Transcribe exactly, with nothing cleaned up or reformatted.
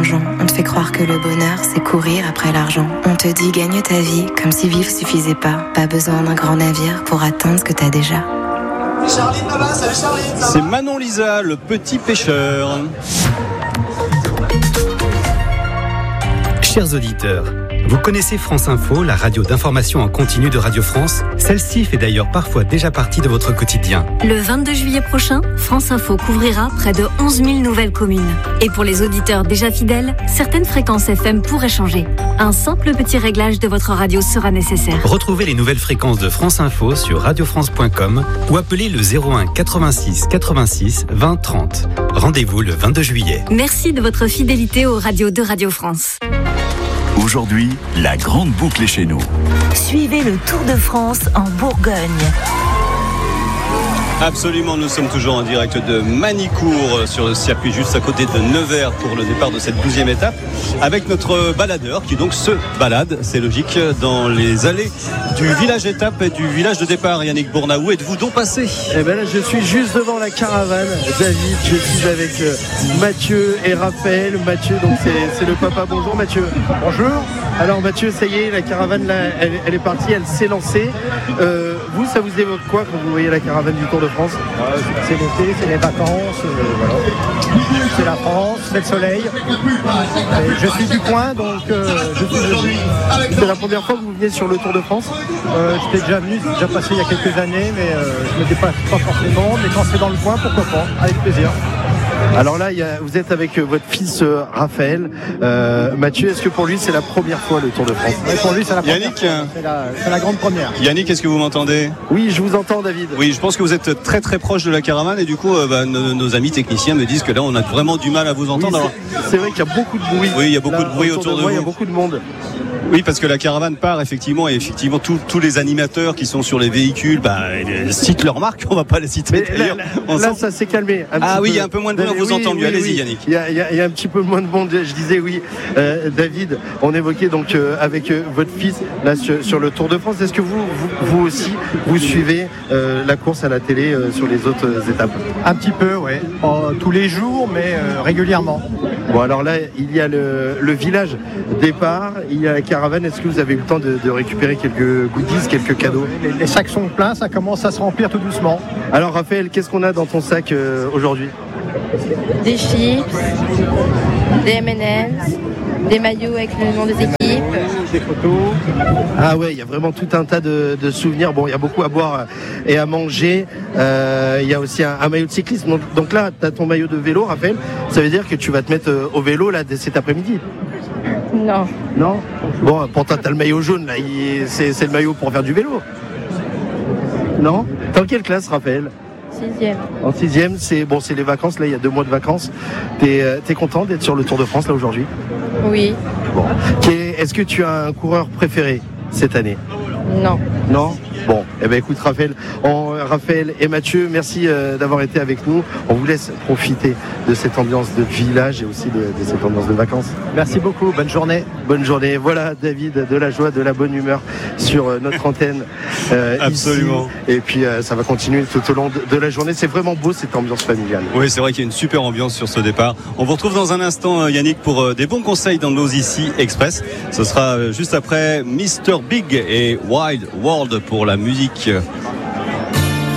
plongeon. On te fait croire que le bonheur, c'est courir après l'argent. On te dit gagne ta vie, comme si vivre suffisait pas. Pas besoin d'un grand navire pour atteindre ce que t'as déjà. Charline là-bas, salut Charline. C'est Manon Lisa, le petit pêcheur. Chers auditeurs, vous connaissez France Info, la radio d'information en continu de Radio France? Celle-ci fait d'ailleurs parfois déjà partie de votre quotidien. Le vingt-deux juillet prochain, France Info couvrira près de onze mille nouvelles communes. Et pour les auditeurs déjà fidèles, certaines fréquences F M pourraient changer. Un simple petit réglage de votre radio sera nécessaire. Retrouvez les nouvelles fréquences de France Info sur radio france point com ou appelez le zéro un quatre-vingt-six quatre-vingt-six vingt trente. Rendez-vous le vingt-deux juillet. Merci de votre fidélité aux radios de Radio France. Aujourd'hui, la grande boucle est chez nous. Suivez le Tour de France en Bourgogne. Absolument, nous sommes toujours en direct de Manicourt sur le circuit juste à côté de Nevers pour le départ de cette douzième étape avec notre baladeur qui donc se balade, c'est logique, dans les allées du village étape et du village de départ. Yannick Bourna, où êtes-vous donc passé? Eh ben là, je suis juste devant la caravane. David, je suis avec euh, Mathieu et Raphaël. Mathieu, donc c'est, c'est le papa. Bonjour Mathieu. Bonjour. Alors Mathieu, ça y est, la caravane là, elle, elle est partie, elle s'est lancée. Euh, vous, ça vous évoque quoi quand vous voyez la caravane du Tour de France? euh, C'est l'été, c'est les vacances, euh, voilà. C'est la France, c'est le soleil. Et je suis du coin, donc euh, je suis venu. C'est la première fois que vous venez sur le Tour de France? Euh, J'étais déjà venu, j'ai déjà passé il y a quelques années, mais euh, je ne me dépasse pas forcément. Mais quand c'est dans le coin, pourquoi pas, avec plaisir. Alors là, il y a, vous êtes avec euh, votre fils euh, Raphaël. Euh, Mathieu, est-ce que pour lui c'est la première fois le Tour de France? Ouais, pour lui, c'est la première. Yannick, fois. C'est la, c'est la grande première. Yannick, est-ce que vous m'entendez? Oui, je vous entends David. Oui, je pense que vous êtes très très proche de la caravane et du coup, euh, bah, nos, nos amis techniciens me disent que là, on a vraiment du mal à vous entendre. Oui, Alors, c'est, c'est vrai qu'il y a beaucoup de bruit. Oui, il y a beaucoup Là, de bruit autour de moi, vous. Il y a beaucoup de monde. Oui, parce que la caravane part effectivement et effectivement tous, tous les animateurs qui sont sur les véhicules bah, ils citent leurs marques, on va pas les citer Mais d'ailleurs. là, On là, sent... ça s'est calmé. Ah oui, il y a un peu moins de bruit, on vous entend mieux. Allez-y, Yannick. Il y, a, il, y a, il y a un petit peu moins de monde. Je disais oui, euh, David, on évoquait donc euh, avec euh, votre fils là sur, sur le Tour de France. Est-ce que vous, vous, vous aussi, vous suivez euh, la course à la télé euh, sur les autres euh, étapes? Un petit peu, oui. Pas tous les jours, mais euh, régulièrement. Bon, alors là, il y a le, le village départ, il y a la caravane. Est-ce que vous avez eu le temps de, de récupérer quelques goodies, quelques cadeaux? Les, les sacs sont pleins, ça commence à se remplir tout doucement. Alors Raphaël, qu'est-ce qu'on a dans ton sac euh, aujourd'hui? Des chips, des M and M's, des maillots avec le nom des équipes. Des photos. Ah ouais, il y a vraiment tout un tas de, de souvenirs. Bon, il y a beaucoup à boire et à manger. Euh, il y a aussi un, un maillot de cyclisme. Donc, donc là, tu as ton maillot de vélo, Raphaël. Ça veut dire que tu vas te mettre au vélo là dès cet après-midi? Non. Non? Bon, pourtant, tu as le maillot jaune là. Il, c'est, c'est le maillot pour faire du vélo. Non? T'es en quelle classe, Raphaël? Sixième. En sixième, c'est bon, c'est les vacances. Là, il y a deux mois de vacances. T'es, euh, t'es content d'être sur le Tour de France là aujourd'hui? Oui. Bon. Est-ce que tu as un coureur préféré cette année? Non. Non? Bon, eh ben écoute Raphaël, on, Raphaël et Mathieu, merci euh, d'avoir été avec nous. On vous laisse profiter de cette ambiance de village et aussi de, de cette ambiance de vacances. Merci beaucoup, bonne journée. Bonne journée. Voilà David, de la joie, de la bonne humeur sur euh, notre antenne. Euh, Absolument. Ici. Et puis euh, ça va continuer tout au long de, de la journée. C'est vraiment beau cette ambiance familiale. Oui, c'est vrai qu'il y a une super ambiance sur ce départ. On vous retrouve dans un instant, Yannick, pour euh, des bons conseils dans nos Ici Express. Ce sera euh, juste après Mister Big et Wild World pour la musique.